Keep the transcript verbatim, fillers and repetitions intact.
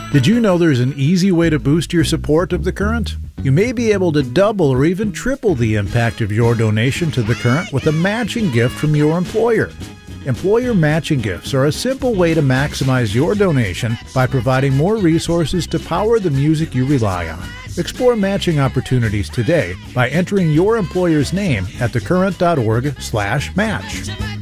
Did you know there's an easy way to boost your support of The Current? You may be able to double or even triple the impact of your donation to The Current with a matching gift from your employer. Employer matching gifts are a simple way to maximize your donation by providing more resources to power the music you rely on. Explore matching opportunities today by entering your employer's name at thecurrent dot org slash match.